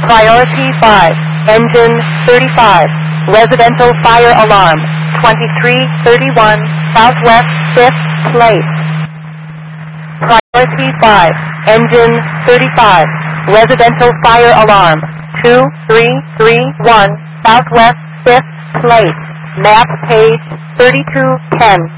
Priority 5, engine 35, residential fire alarm, 2331, southwest 5th place. Priority 5, engine 35, residential fire alarm, 2331, southwest 5th place. Map page 3210.